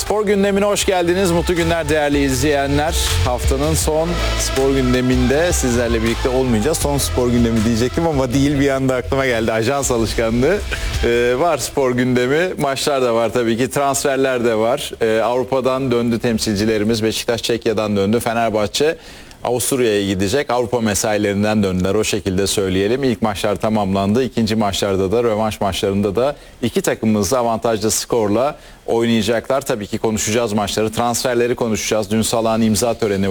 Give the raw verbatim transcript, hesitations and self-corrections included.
Spor gündemine hoş geldiniz. Mutlu günler değerli izleyenler. Haftanın son spor gündeminde sizlerle birlikte olmayacağız. Son spor gündemi diyecektim ama değil, bir anda aklıma geldi. Ajans alışkanlığı. Ee, var spor gündemi. Maçlar da var tabii ki. Transferler de var. Ee, Avrupa'dan döndü temsilcilerimiz. Beşiktaş Çekya'dan döndü. Fenerbahçe Avusturya'ya gidecek. Avrupa mesailerinden döndüler, o şekilde söyleyelim. İlk maçlar tamamlandı. İkinci maçlarda da, rövanş maçlarında da iki takımımız da avantajlı skorla oynayacaklar. Tabii ki konuşacağız maçları. Transferleri konuşacağız. Dün Salah'ın imza töreni